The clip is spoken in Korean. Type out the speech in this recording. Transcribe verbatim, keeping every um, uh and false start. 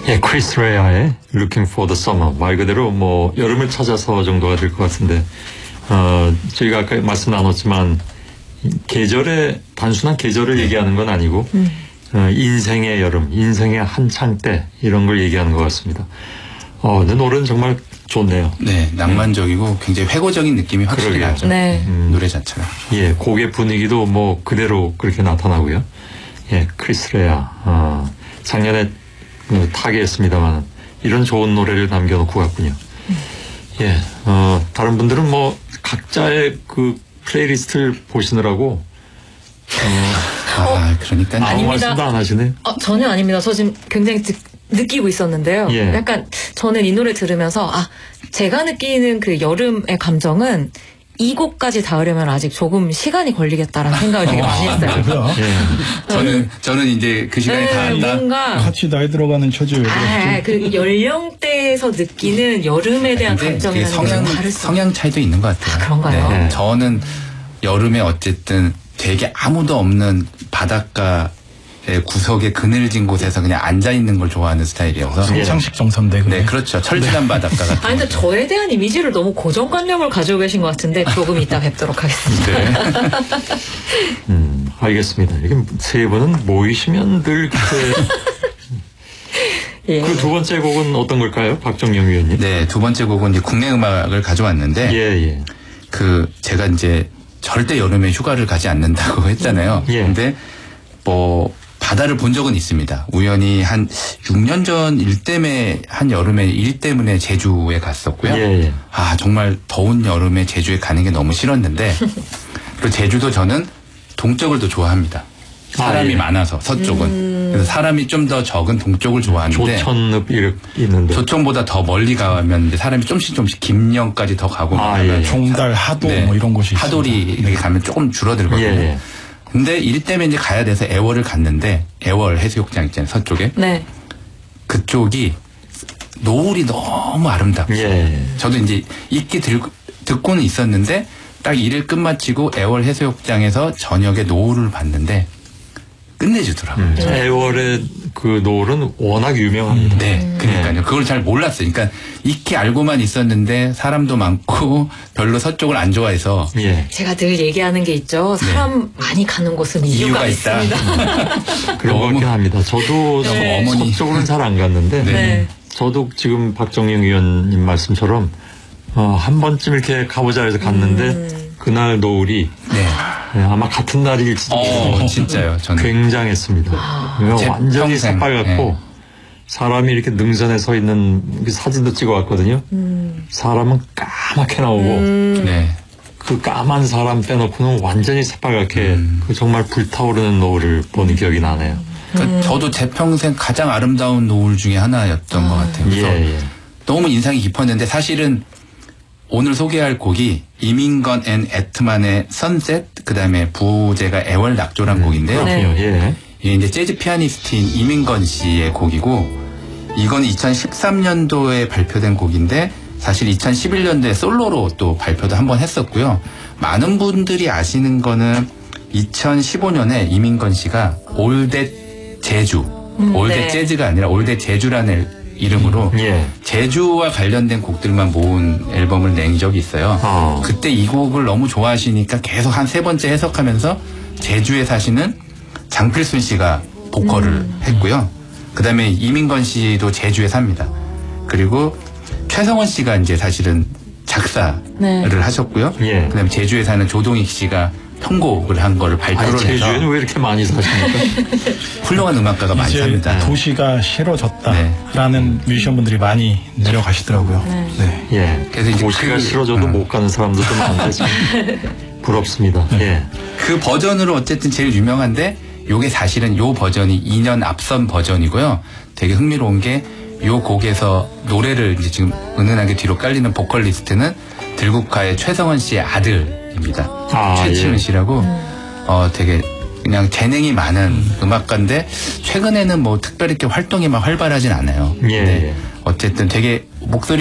예, 크리스 레아의 Looking for the Summer. 말 그대로 뭐 여름을 찾아서 정도가 될 것 같은데, 어, 저희가 아까 말씀 나눴지만 계절의 단순한 계절을 얘기하는 건 아니고 음. 어, 인생의 여름, 인생의 한창 때 이런 걸 얘기하는 것 같습니다. 어, 근데 노래는 정말 좋네요. 네, 낭만적이고 굉장히 회고적인 느낌이 확실히 그러게요. 나죠. 네. 음, 노래 자체가. 예, 곡의 분위기도 뭐 그대로 그렇게 나타나고요. 예, 크리스 레아. 어, 작년에 그 타계했습니다만 이런 좋은 노래를 남겨놓고 갔군요. 음. 예, 어, 다른 분들은 뭐 각자의 그 플레이리스트를 보시느라고 어, 아, 그러니까요. 아무 말씀도 안 하시네. 어, 전혀 아닙니다. 저 지금 굉장히 드, 느끼고 있었는데요. 예. 약간 저는 이 노래 들으면서 아, 제가 느끼는 그 여름의 감정은 이 곡까지 닿으려면 아직 조금 시간이 걸리겠다라는 생각을 되게 많이 했어요. 예. 저는 저는 이제 그 시간이 네, 닿았다. 뭔가 같이 나이 들어가는 처지에 왜 아, 그러시죠? 그 연령대에서 느끼는 여름에 대한 근데 감정이라는 그게 성향 게 다를 수 성향 차이도 있는 것 같아요. 아, 그런가요? 네. 저는 여름에 어쨌든 되게 아무도 없는 바닷가의 구석에 그늘진 곳에서 그냥 앉아 있는 걸 좋아하는 스타일이어서. 성창식 정선대. 네, 그렇죠. 철저한 바닷가 같은. 아, 근데 저에 대한 이미지를 너무 고정관념을 가지고 계신 것 같은데 조금 이따 뵙도록 하겠습니다. 네. 음, 알겠습니다. 이게 세 분은 모이시면 늘 그때 예. 그 두 번째 곡은 어떤 걸까요? 박정영 위원님. 네, 두 번째 곡은 이제 국내 음악을 가져왔는데 예, 예. 그 제가 이제 절대 여름에 휴가를 가지 않는다고 했잖아요. 예. 근데 뭐 바다를 본 적은 있습니다. 우연히 한 육 년 전 일 때문에 한 여름에 일 때문에 제주에 갔었고요. 예, 예. 아, 정말 더운 여름에 제주에 가는 게 너무 싫었는데 그리고 제주도 저는 동쪽을 더 좋아합니다. 사람이 아, 예. 많아서 서쪽은. 그래서 사람이 좀 더 적은 동쪽을 좋아하는데 조천읍 이렇게 있는데. 조청보다 더 멀리 가면 이제 사람이 좀씩 좀씩 김영까지 더 가고 아, 하면 예. 종달, 하도 네. 뭐 이런 곳이 있습니다. 하돌이 이렇게 가면 조금 줄어들거든요. 예, 예. 근데 일 때문에 이제 가야 돼서 애월을 갔는데 애월 해수욕장 있잖아요. 서쪽에. 네. 그쪽이 노을이 너무 아름답고 예. 저도 이제 익히 들고, 듣고는 있었는데 딱 일을 끝마치고 애월 해수욕장에서 저녁에 노을을 봤는데 끝내주더라고요. 음, 애월의 그 노을은 워낙 유명합니다. 네, 그러니까요. 그걸 잘 몰랐어요. 그러니까 익히 알고만 있었는데 사람도 많고 별로 서쪽을 안 좋아해서 예. 제가 늘 얘기하는 게 있죠. 사람 많이 가는 곳은 이유가, 이유가 있다. 있습니다. 그런 것 같긴 합니다. 저도 네. 어머니. 서쪽으로는 잘 안 갔는데 네. 네. 저도 지금 박정영 위원님 말씀처럼 어, 한 번쯤 이렇게 가보자 해서 갔는데 음. 그날 노을이 네. 네, 아마 같은 날일지도 어, 진짜요. 저는 굉장했습니다. 제 완전히 평생, 새빨갛고 네. 사람이 이렇게 능선에 서 있는 그 사진도 찍어왔거든요. 음. 사람은 까맣게 나오고 음. 네. 그 까만 사람 빼놓고는 완전히 새빨갛게 음. 그 정말 불타오르는 노을을 본 기억이 나네요. 그러니까 저도 제 평생 가장 아름다운 노을 중에 하나였던 것 같아요. 그래서 예, 예. 너무 인상이 깊었는데 사실은 오늘 소개할 곡이 이민건 앤 애트만의 선셋, 그 다음에 부제가 애월 낙조란 곡인데요. 네. 그렇군요. 예. 이게 이제 재즈 피아니스트인 이민건 씨의 곡이고, 이건 이천십삼 년도에 발표된 곡인데, 사실 이천십일 년도에 솔로로 또 발표도 한번 했었고요. 많은 분들이 아시는 거는 이천십오 년에 이민건 씨가 올댓 제주, 음, 올댓 네. 재즈가 아니라 올댓 제주라는 이름으로 예. 제주와 관련된 곡들만 모은 앨범을 낸 적이 있어요. 어. 그때 이 곡을 너무 좋아하시니까 계속 한 세 번째 해석하면서 제주에 사시는 장필순 씨가 보컬을 음. 했고요. 그 다음에 이민건 씨도 제주에 삽니다. 그리고 최성원 씨가 이제 사실은 작사를 네. 하셨고요. 예. 그 다음에 제주에 사는 조동익 씨가 편곡을 한 거를 발표를 아니, 해서 제주에는 왜 이렇게 많이 사십니까? 훌륭한 음악가가 많이 이제 삽니다. 도시가 싫어졌다라는 뮤지션분들이 많이 내려가시더라고요. 네. 네. 예. 그래서 이제 도시가 그- 싫어져도 어. 못 가는 사람들도 많은데 참 부럽습니다. 예. 그 버전으로 어쨌든 제일 유명한데 요게 사실은 요 버전이 이 년 앞선 버전이고요. 되게 흥미로운 게 요 곡에서 노래를 이제 지금 은은하게 뒤로 깔리는 보컬리스트는 들국화의 최성원 씨의 아들입니다. 아, 최치훈 예. 씨라고 어 되게 그냥 재능이 많은 음. 음악가인데 최근에는 뭐 특별히 이렇게 활동이 막 활발하진 않아요. 예, 근데 예. 어쨌든 되게 목소리